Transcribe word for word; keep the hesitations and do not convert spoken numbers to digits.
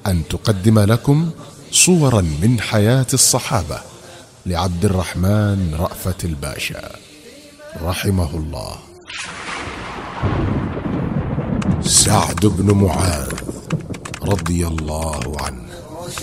أن تقدم لكم صورا من حياة الصحابة لعبد الرحمن رأفت الباشا رحمه الله. سعد بن معاذ رضي الله عنه.